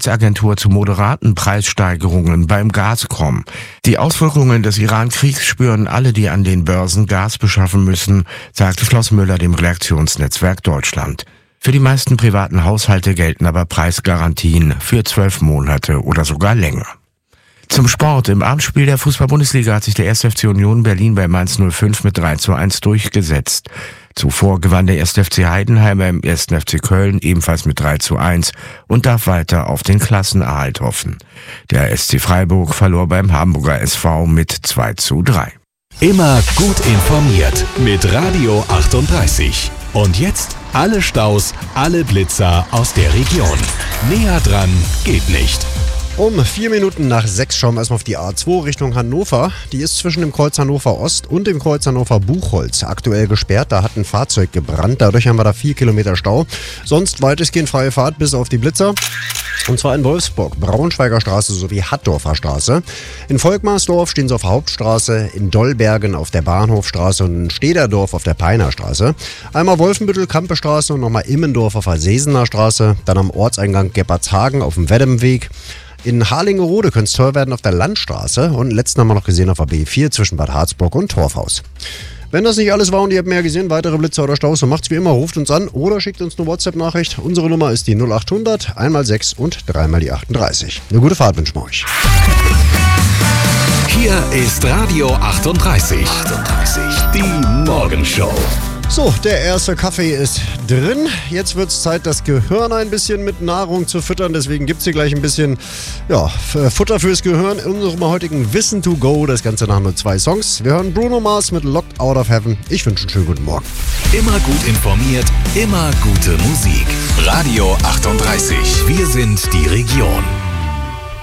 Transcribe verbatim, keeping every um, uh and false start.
Nachrichtendienstagentur zu moderaten Preissteigerungen beim Gas kommen. Die Auswirkungen des Iran-Kriegs spüren alle, die an den Börsen Gas beschaffen müssen, sagte Floss Müller dem Redaktionsnetzwerk Deutschland. Für die meisten privaten Haushalte gelten aber Preisgarantien für zwölf Monate oder sogar länger. Zum Sport. Im Abendspiel der Fußball-Bundesliga hat sich der erste F C Union Berlin bei Mainz null fünf mit drei zu eins durchgesetzt. Zuvor gewann der erste F C Heidenheim im ersten F C Köln ebenfalls mit drei zu eins und darf weiter auf den Klassenerhalt hoffen. Der S C Freiburg verlor beim Hamburger S V mit zwei zu drei. Immer gut informiert mit Radio achtunddreißig. Und jetzt alle Staus, alle Blitzer aus der Region. Näher dran geht nicht. Um vier Minuten nach sechs schauen wir erstmal auf die A zwei Richtung Hannover. Die ist zwischen dem Kreuz Hannover Ost und dem Kreuz Hannover Buchholz aktuell gesperrt. Da hat ein Fahrzeug gebrannt. Dadurch haben wir da vier Kilometer Stau. Sonst weitestgehend freie Fahrt bis auf die Blitzer. Und zwar in Wolfsburg, Braunschweiger Straße sowie Hattdorfer Straße. In Volkmarsdorf stehen sie auf der Hauptstraße, in Dollbergen auf der Bahnhofstraße und in Stederdorf auf der Peiner Straße. Einmal Wolfenbüttel, Kampestraße und nochmal Immendorf auf der Sesener Straße. Dann am Ortseingang Gebbertshagen auf dem Weddemweg. In Harlingerode könnte es teuer werden auf der Landstraße und letzten haben wir noch gesehen auf der B vier zwischen Bad Harzburg und Torfhaus. Wenn das nicht alles war und ihr habt mehr gesehen, weitere Blitzer oder Staus, so macht's wie immer, ruft uns an oder schickt uns eine WhatsApp-Nachricht. Unsere Nummer ist die null achthundert, einmal sechs und dreimal die achtunddreißig. Eine gute Fahrt wünschen wir euch. Hier ist Radio achtunddreißig. achtunddreißig. Die Morgenshow. So, der erste Kaffee ist drin. Jetzt wird es Zeit, das Gehirn ein bisschen mit Nahrung zu füttern. Deswegen gibt es hier gleich ein bisschen ja, Futter fürs Gehirn in unserem heutigen Wissen to Go. Das Ganze nach nur zwei Songs. Wir hören Bruno Mars mit Locked Out of Heaven. Ich wünsche einen schönen guten Morgen. Immer gut informiert, immer gute Musik. Radio achtunddreißig. Wir sind die Region.